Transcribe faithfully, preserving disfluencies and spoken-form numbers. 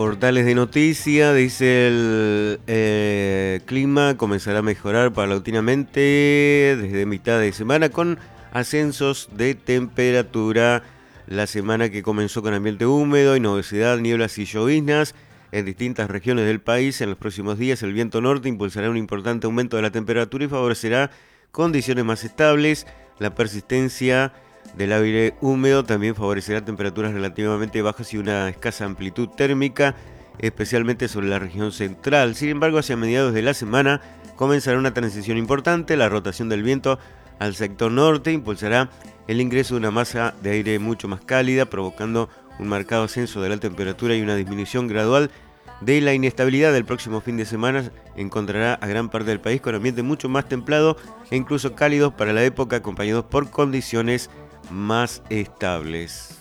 Portales de noticia, dice el eh, clima comenzará a mejorar paulatinamente desde mitad de semana con ascensos de temperatura. La semana que comenzó con ambiente húmedo y nubosidad, nieblas y lloviznas en distintas regiones del país. En los próximos días el viento norte impulsará un importante aumento de la temperatura y favorecerá condiciones más estables. La persistencia del aire húmedo también favorecerá temperaturas relativamente bajas y una escasa amplitud térmica, especialmente sobre la región central. Sin embargo, hacia mediados de la semana comenzará una transición importante. La rotación del viento al sector norte impulsará el ingreso de una masa de aire mucho más cálida, provocando un marcado ascenso de la temperatura y una disminución gradual de la inestabilidad. Del próximo fin de semana encontrará a gran parte del país con ambiente mucho más templado e incluso cálidos para la época, acompañados por condiciones más estables.